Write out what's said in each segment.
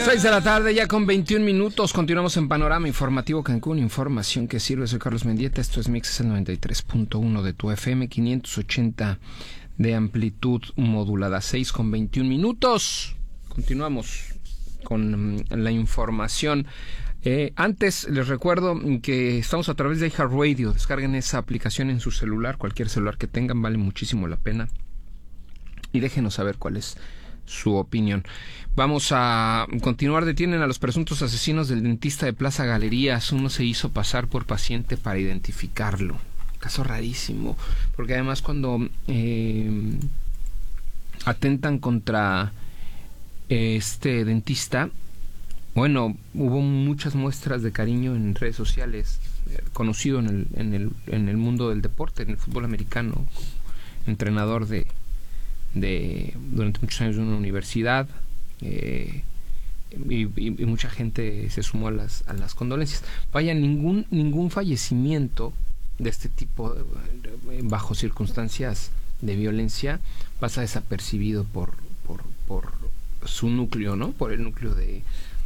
6 de la tarde, ya con 21 minutos. Continuamos en Panorama Informativo Cancún. Información que sirve. Soy Carlos Mendieta. Esto es Mix, el 93.1 de tu FM, 580 de amplitud modulada. 6 con 21 minutos. Continuamos con la información. Antes les recuerdo que estamos a través de iHeartRadio. Descarguen esa aplicación en su celular, cualquier celular que tengan, vale muchísimo la pena. Y déjenos saber cuál es su opinión. Vamos a continuar. Detienen a los presuntos asesinos del dentista de Plaza Galerías. Uno se hizo pasar por paciente para identificarlo. Caso rarísimo, porque además cuando atentan contra este dentista, bueno, hubo muchas muestras de cariño en redes sociales, conocido en el mundo del deporte, en el fútbol americano, entrenador durante muchos años de una universidad, y mucha gente se sumó a las condolencias. Vaya, ningún fallecimiento de este tipo, bajo circunstancias de violencia, pasa desapercibido por su núcleo, ¿no? Por el núcleo de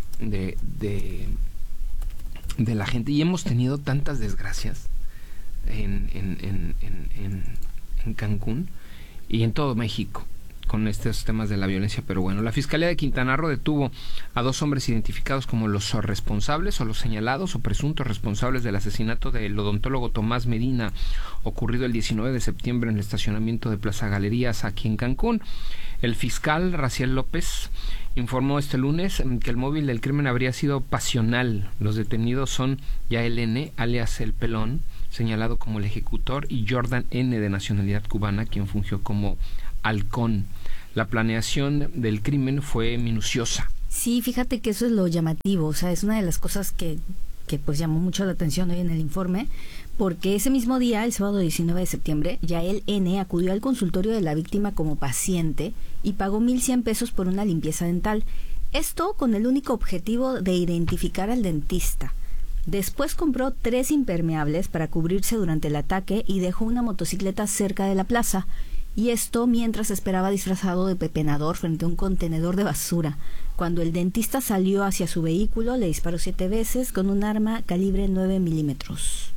la gente. Y hemos tenido tantas desgracias en Cancún y en todo México con estos temas de la violencia. Pero bueno, la Fiscalía de Quintana Roo detuvo a 2 hombres identificados como los responsables o los señalados o presuntos responsables del asesinato del odontólogo Tomás Medina, ocurrido el 19 de septiembre en el estacionamiento de Plaza Galerías aquí en Cancún. El fiscal Raciel López informó este lunes que el móvil del crimen habría sido pasional. Los detenidos son Yael N., alias El Pelón, señalado como el ejecutor, y Jordan N., de nacionalidad cubana, quien fungió como halcón. La planeación del crimen fue minuciosa. Sí, fíjate que eso es lo llamativo, o sea, es una de las cosas que pues llamó mucho la atención hoy en el informe, porque ese mismo día, el sábado 19 de septiembre, Yael N. acudió al consultorio de la víctima como paciente y pagó 1,100 pesos por una limpieza dental. Esto con el único objetivo de identificar al dentista. Después compró 3 impermeables para cubrirse durante el ataque y dejó una motocicleta cerca de la plaza. Y esto mientras esperaba disfrazado de pepenador frente a un contenedor de basura. Cuando el dentista salió hacia su vehículo, le disparó 7 veces con un arma calibre 9 milímetros.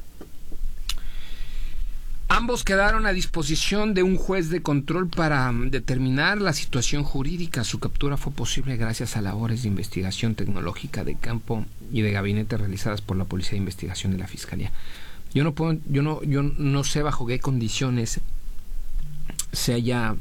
Ambos quedaron a disposición de un juez de control para determinar la situación jurídica. Su captura fue posible gracias a labores de investigación tecnológica de campo y de gabinete realizadas por la Policía de Investigación de la Fiscalía. Yo no sé bajo qué condiciones se haya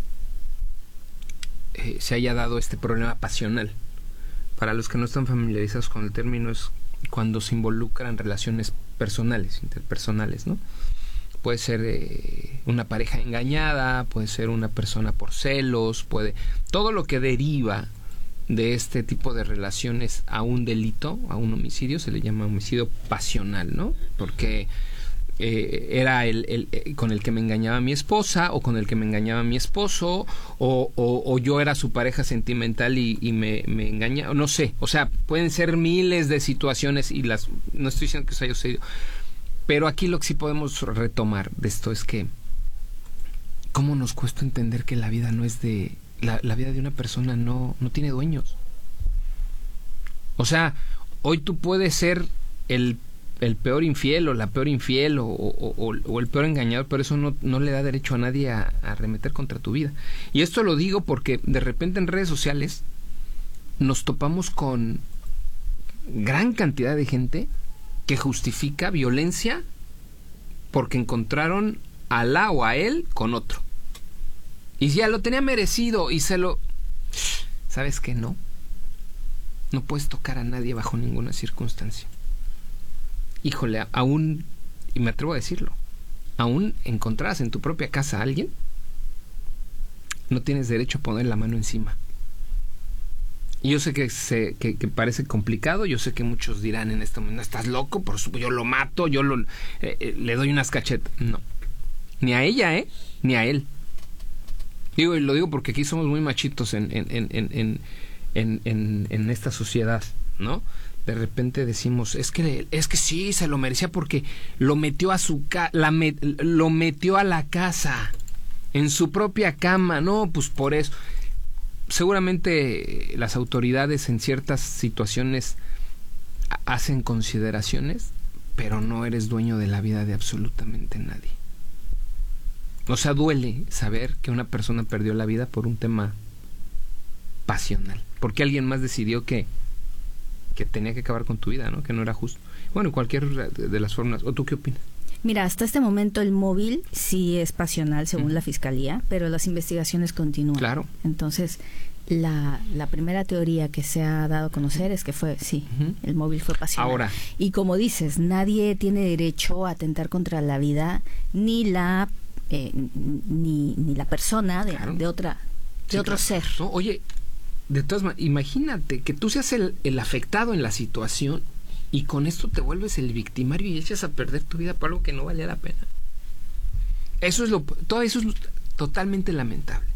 dado este problema pasional. Para los que no están familiarizados con el término, es cuando se involucran relaciones personales, interpersonales, ¿no? Puede ser una pareja engañada, puede ser una persona por celos, todo lo que deriva de este tipo de relaciones a un delito, a un homicidio, se le llama homicidio pasional, ¿no? Porque era el con el que me engañaba mi esposa, o con el que me engañaba mi esposo, o yo era su pareja sentimental y me engañaba, no sé, o sea, pueden ser miles de situaciones y no estoy diciendo que eso haya sucedido, pero aquí lo que sí podemos retomar de esto es que cómo nos cuesta entender que la vida no es la vida de una persona no tiene dueños. O sea, hoy tú puedes ser el peor infiel o la peor infiel o el peor engañador, pero eso no le da derecho a nadie a arremeter contra tu vida. Y esto lo digo porque de repente en redes sociales nos topamos con gran cantidad de gente que justifica violencia porque encontraron a la o a él con otro. Y ya lo tenía merecido y ¿Sabes qué? No puedes tocar a nadie bajo ninguna circunstancia. Híjole, aún, y me atrevo a decirlo, aún encontrarás en tu propia casa a alguien, no tienes derecho a poner la mano encima. Y yo sé que parece complicado, yo sé que muchos dirán en este momento, ¿estás loco? Por supuesto, yo lo mato, le doy unas cachetas. No, ni a ella, ni a él. Y lo digo porque aquí somos muy machitos en esta sociedad, ¿no? De repente decimos, es que sí, se lo merecía porque lo metió a lo metió a la casa, en su propia cama, no, pues por eso. seguramente las autoridades en ciertas situaciones hacen consideraciones, pero no eres dueño de la vida de absolutamente nadie. O sea, duele saber que una persona perdió la vida por un tema pasional, porque alguien más decidió que tenía que acabar con tu vida, ¿no? Que no era justo. Bueno, cualquier de las formas. ¿O tú qué opinas? Mira, hasta este momento el móvil sí es pasional según la fiscalía, pero las investigaciones continúan. Claro. Entonces, la primera teoría que se ha dado a conocer es que fue, sí, el móvil fue pasional. Ahora. Y como dices, nadie tiene derecho a atentar contra la vida, ni la persona de otra, de otro ser. No, oye, de todas maneras, imagínate que tú seas el afectado en la situación y con esto te vuelves el victimario y echas a perder tu vida por algo que no valía la pena. Todo eso es totalmente lamentable,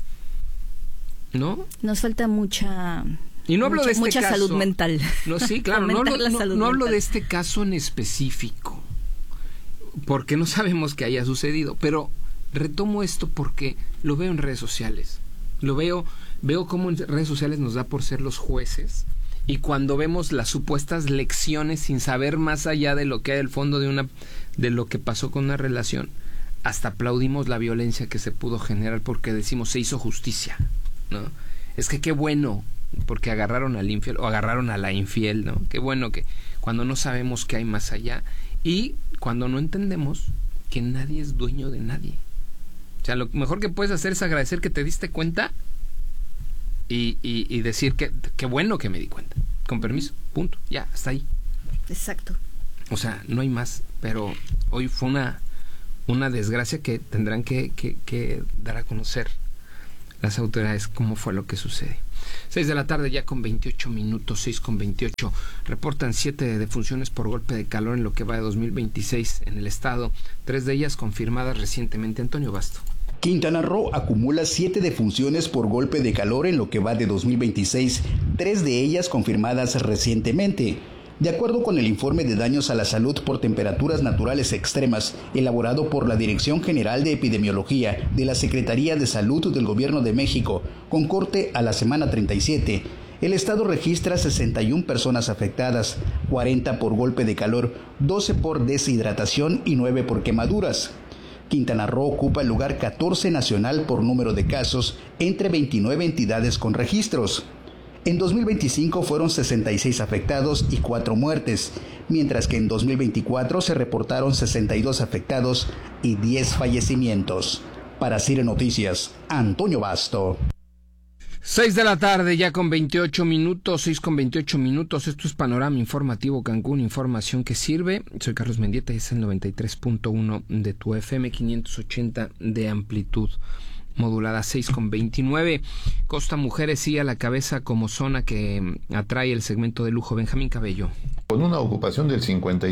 ¿no? Nos falta mucha salud mental. No, sí, claro, no hablo de este caso en específico, porque no sabemos qué haya sucedido, pero retomo esto porque lo veo en redes sociales. Veo cómo en redes sociales nos da por ser los jueces, y cuando vemos las supuestas lecciones sin saber más allá de lo que hay al fondo de lo que pasó con una relación, hasta aplaudimos la violencia que se pudo generar porque decimos se hizo justicia, ¿no? Es que qué bueno porque agarraron al infiel o agarraron a la infiel, ¿no? Qué bueno que cuando no sabemos qué hay más allá y cuando no entendemos que nadie es dueño de nadie. O sea, lo mejor que puedes hacer es agradecer que te diste cuenta y decir que qué bueno que me di cuenta. Con permiso, punto. Ya, hasta ahí. Exacto. O sea, no hay más. Pero hoy fue una desgracia que tendrán que dar a conocer las autoridades cómo fue lo que sucede. 6 de la tarde ya con 28 minutos, 6 con 28. Reportan 7 defunciones por golpe de calor en lo que va de 2026 en el estado. 3 de ellas confirmadas recientemente. Antonio Basto. Quintana Roo acumula 7 defunciones por golpe de calor en lo que va de 2026, 3 de ellas confirmadas recientemente. De acuerdo con el informe de daños a la salud por temperaturas naturales extremas, elaborado por la Dirección General de Epidemiología de la Secretaría de Salud del Gobierno de México, con corte a la semana 37, el estado registra 61 personas afectadas, 40 por golpe de calor, 12 por deshidratación y 9 por quemaduras. Quintana Roo ocupa el lugar 14 nacional por número de casos entre 29 entidades con registros. En 2025 fueron 66 afectados y 4 muertes, mientras que en 2024 se reportaron 62 afectados y 10 fallecimientos. Para CIRE Noticias, Antonio Basto. 6 de la tarde ya con 28 minutos, 6 con 28 minutos. Esto es Panorama Informativo Cancún, información que sirve. Soy Carlos Mendieta y es el 93.1 de tu FM, 580 de amplitud modulada. 6 con 29. Costa Mujeres sigue a la cabeza como zona que atrae el segmento de lujo. Benjamín Cabello. Con una ocupación del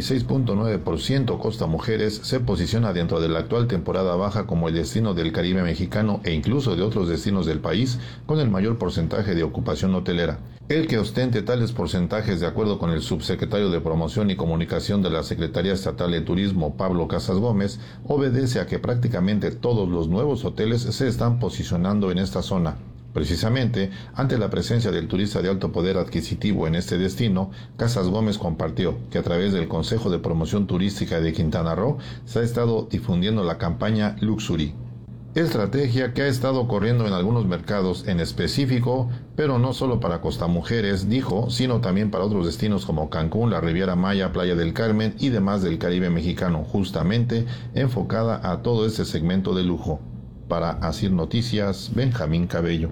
56.9%, Costa Mujeres se posiciona dentro de la actual temporada baja como el destino del Caribe mexicano e incluso de otros destinos del país con el mayor porcentaje de ocupación hotelera. El que ostente tales porcentajes, de acuerdo con el subsecretario de Promoción y Comunicación de la Secretaría Estatal de Turismo, Pablo Casas Gómez, obedece a que prácticamente todos los nuevos hoteles se están posicionando en esta zona. Precisamente, ante la presencia del turista de alto poder adquisitivo en este destino, Casas Gómez compartió que a través del Consejo de Promoción Turística de Quintana Roo se ha estado difundiendo la campaña Luxury. Estrategia que ha estado corriendo en algunos mercados en específico, pero no solo para Costa Mujeres, dijo, sino también para otros destinos como Cancún, la Riviera Maya, Playa del Carmen y demás del Caribe mexicano, justamente enfocada a todo este segmento de lujo. Para ASIR Noticias, Benjamín Cabello.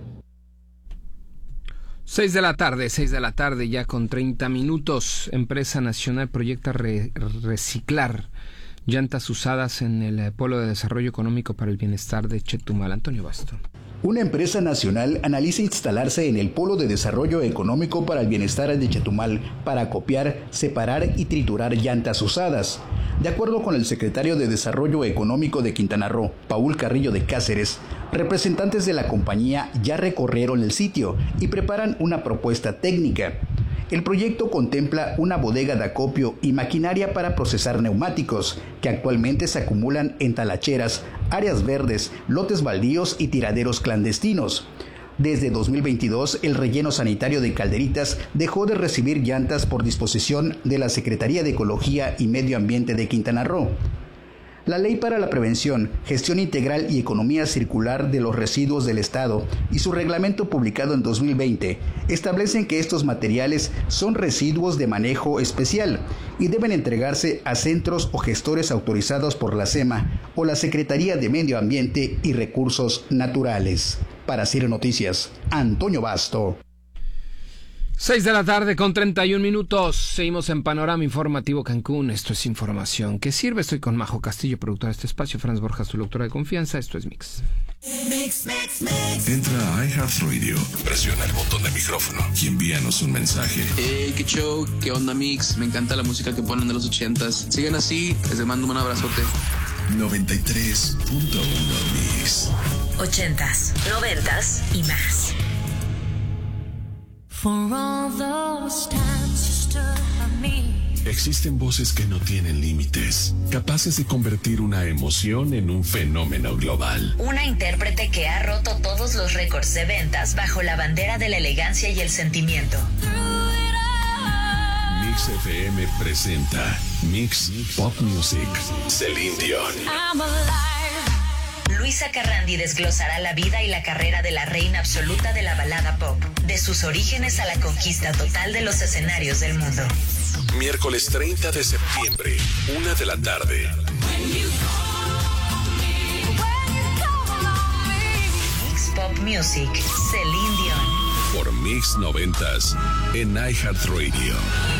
6 de la tarde ya con 30 minutos. Empresa nacional proyecta reciclar llantas usadas en el Polo de Desarrollo Económico para el Bienestar de Chetumal. Antonio Basto. Una empresa nacional analiza instalarse en el Polo de Desarrollo Económico para el Bienestar de Chetumal para copiar, separar y triturar llantas usadas. De acuerdo con el secretario de Desarrollo Económico de Quintana Roo, Paul Carrillo de Cáceres, representantes de la compañía ya recorrieron el sitio y preparan una propuesta técnica. El proyecto contempla una bodega de acopio y maquinaria para procesar neumáticos, que actualmente se acumulan en talacheras, áreas verdes, lotes baldíos y tiraderos clandestinos. Desde 2022, el relleno sanitario de Calderitas dejó de recibir llantas por disposición de la Secretaría de Ecología y Medio Ambiente de Quintana Roo. La Ley para la Prevención, Gestión Integral y Economía Circular de los Residuos del Estado y su reglamento publicado en 2020 establecen que estos materiales son residuos de manejo especial y deben entregarse a centros o gestores autorizados por la SEMA o la Secretaría de Medio Ambiente y Recursos Naturales. Para CIR Noticias, Antonio Basto. 6:31 Seguimos en Panorama Informativo Cancún. Esto es información que sirve. Estoy con Majo Castillo, productora de este espacio. Franz Borjas, tu doctora de confianza. Esto es Mix. Entra a iHeartRadio, presiona el botón de micrófono y envíanos un mensaje. Qué show, qué onda Mix. Me encanta la música que ponen de los 80s. Sigan así, les mando un abrazote. 93.1 Mix. 80s, 90s y más. Existen voces que no tienen límites, capaces de convertir una emoción en un fenómeno global. Una intérprete que ha roto todos los récords de ventas bajo la bandera de la elegancia y el sentimiento. Mix FM presenta Mix Pop Music. Celine Dion. Luisa Carrandi desglosará la vida y la carrera de la reina absoluta de la balada pop, de sus orígenes a la conquista total de los escenarios del mundo. Miércoles 30 de septiembre, 1 de la tarde. Mix Pop Music, Celine Dion. Por Mix 90s en iHeartRadio.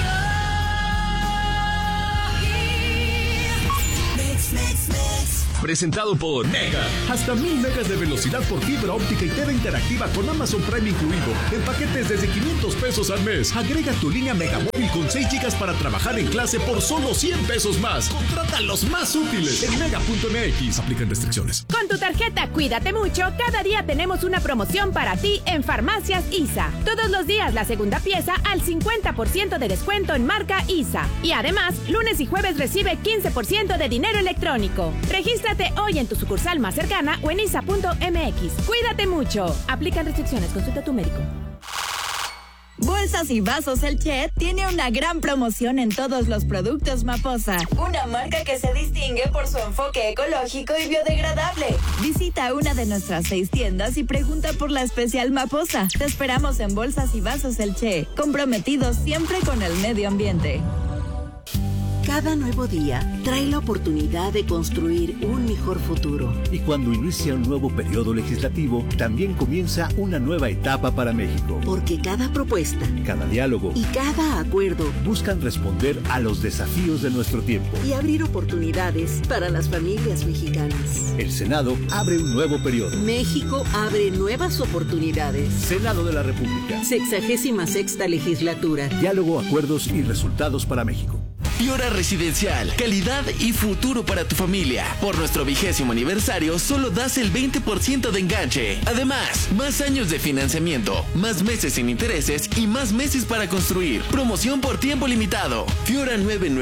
Presentado por Mega. Hasta 1000 megas de velocidad por fibra óptica y TV interactiva con Amazon Prime incluido. En paquetes desde 500 pesos al mes. Agrega tu línea Megamóvil con 6 gigas para trabajar en clase por solo 100 pesos más. Contrata los más útiles en mega.mx. Aplican restricciones. Con tu tarjeta Cuídate Mucho, cada día tenemos una promoción para ti en Farmacias ISA. Todos los días la segunda pieza al 50% de descuento en marca ISA. Y además, lunes y jueves recibe 15% de dinero electrónico. Regístrate hoy en tu sucursal más cercana o en isa.mx. Cuídate mucho. Aplican restricciones. Consulta a tu médico. Bolsas y Vasos El Che tiene una gran promoción en todos los productos Maposa, una marca que se distingue por su enfoque ecológico y biodegradable. Visita una de nuestras 6 tiendas y pregunta por la especial Maposa. Te esperamos en Bolsas y Vasos El Che, comprometidos siempre con el medio ambiente. Cada nuevo día trae la oportunidad de construir un mejor futuro. Y cuando inicia un nuevo periodo legislativo, también comienza una nueva etapa para México. Porque cada propuesta, cada diálogo y cada acuerdo buscan responder a los desafíos de nuestro tiempo y abrir oportunidades para las familias mexicanas. El Senado abre un nuevo periodo. México abre nuevas oportunidades. Senado de la República. 66ª legislatura. Diálogo, acuerdos y resultados para México. Fiora Residencial, calidad y futuro para tu familia. Por nuestro 20º aniversario, solo das el 20% de enganche. Además, más años de financiamiento, más meses sin intereses y más meses para construir. Promoción por tiempo limitado. Fiora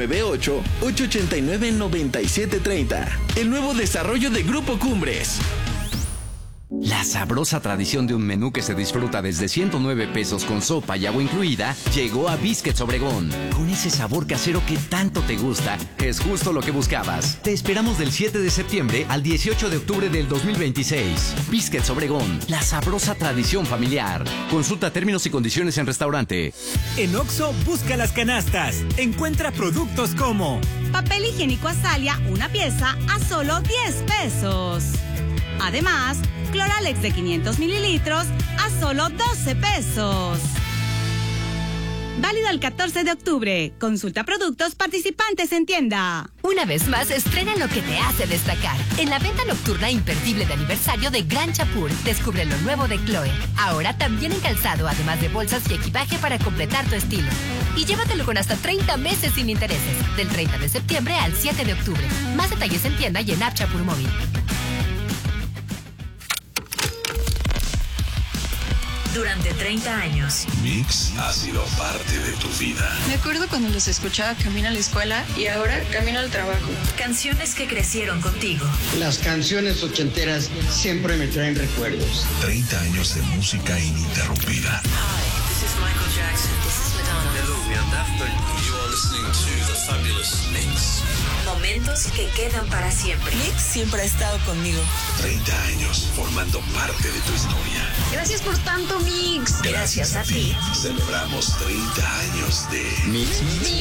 998-889-9730. El nuevo desarrollo de Grupo Cumbres. La sabrosa tradición de un menú que se disfruta desde 109 pesos con sopa y agua incluida llegó a Biscuits Obregón. Con ese sabor casero que tanto te gusta, es justo lo que buscabas. Te esperamos del 7 de septiembre al 18 de octubre del 2026. Biscuits Obregón, la sabrosa tradición familiar. Consulta términos y condiciones en restaurante. En Oxxo, busca las canastas. Encuentra productos como papel higiénico Azalia, una pieza a solo 10 pesos. Además, Cloralex de 500 mililitros a solo 12 pesos. Válido el 14 de octubre. Consulta productos participantes en tienda. Una vez más, estrena lo que te hace destacar. En la venta nocturna imperdible de aniversario de Gran Chapur, descubre lo nuevo de Chloe. Ahora también en calzado, además de bolsas y equipaje para completar tu estilo. Y llévatelo con hasta 30 meses sin intereses. Del 30 de septiembre al 7 de octubre. Más detalles en tienda y en App Chapur Móvil. durante 30 años. Mix ha sido parte de tu vida. Me acuerdo cuando los escuchaba camino a la escuela y ahora camino al trabajo. Canciones que crecieron contigo. Las canciones ochenteras siempre me traen recuerdos. 30 años de música ininterrumpida. Hi, this is Michael Jackson. This is Madonna. Hello, we are Daft Punk. You are listening to The Fabulous Mix. Momentos que quedan para siempre. Mix siempre ha estado conmigo. 30 años formando parte de tu historia. Gracias por tanto, Mix. Gracias a ti. Celebramos 30 años de Mix.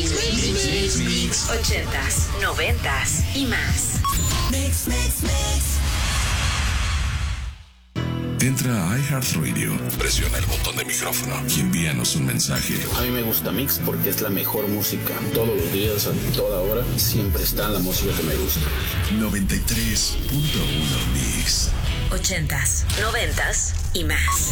80s, 90s y más. Mix. Entra a iHeartRadio, presiona el botón de micrófono y envíanos un mensaje. A mí me gusta Mix porque es la mejor música. Todos los días, a toda hora, siempre está la música que me gusta. 93.1 Mix. 80s, 90s y más.